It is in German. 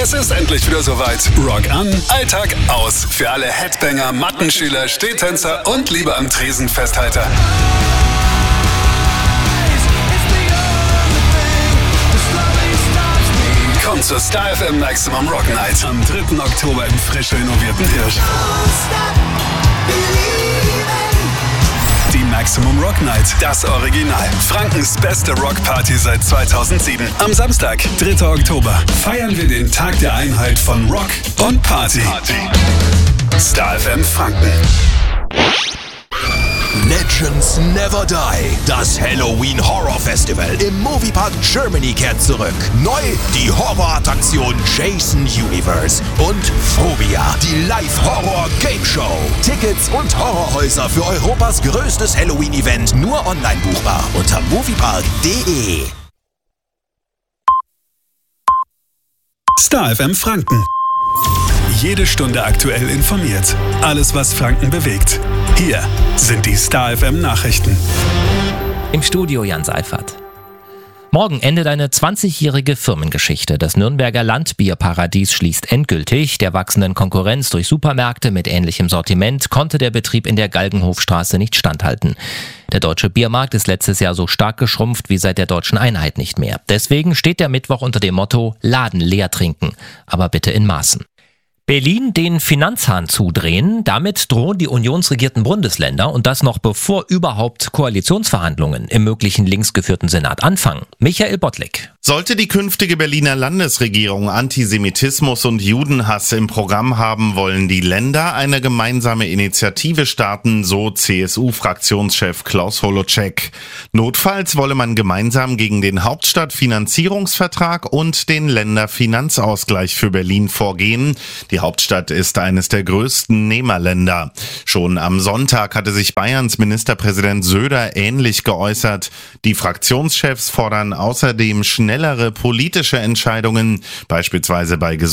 Es ist endlich wieder soweit. Rock an, Alltag aus. Für alle Headbanger, Mattenschüler, Stehtänzer und Liebe am Tresen Festhalter. Kommt zur Star FM Maximum Rock Night am 3. Oktober im frisch renovierten Hirsch. Die Maximum Rock Night, das Original. Frankens beste Rockparty seit 2007. Am Samstag, 3. Oktober, feiern wir den Tag der Einheit von Rock und Party. Star FM Franken. Legends Never Die. Das Halloween Horror Festival im Moviepark Germany kehrt zurück. Neu die Horrorattraktion Jason Universe und Phobia, die Live-Horror-Game-Show. Tickets und Horrorhäuser für Europas größtes Halloween-Event nur online buchbar unter moviepark.de. Star FM Franken. Jede Stunde aktuell informiert. Alles, was Franken bewegt. Hier sind die Star FM Nachrichten. Im Studio Jan Seifert. Morgen endet eine 20-jährige Firmengeschichte. Das Nürnberger Landbierparadies schließt endgültig. Der wachsenden Konkurrenz durch Supermärkte mit ähnlichem Sortiment konnte der Betrieb in der Galgenhofstraße nicht standhalten. Der deutsche Biermarkt ist letztes Jahr so stark geschrumpft wie seit der deutschen Einheit nicht mehr. Deswegen steht der Mittwoch unter dem Motto Laden leer trinken, aber bitte in Maßen. Berlin den Finanzhahn zudrehen, damit drohen die unionsregierten Bundesländer und das noch bevor überhaupt Koalitionsverhandlungen im möglichen linksgeführten Senat anfangen. Michael Bottlik. Sollte die künftige Berliner Landesregierung Antisemitismus und Judenhass im Programm haben, wollen die Länder eine gemeinsame Initiative starten, so CSU-Fraktionschef Klaus Holocek. Notfalls wolle man gemeinsam gegen den Hauptstadtfinanzierungsvertrag und den Länderfinanzausgleich für Berlin vorgehen. Die Hauptstadt ist eines der größten Nehmerländer. Schon am Sonntag hatte sich Bayerns Ministerpräsident Söder ähnlich geäußert. Die Fraktionschefs fordern außerdem schnellere politische Entscheidungen, beispielsweise bei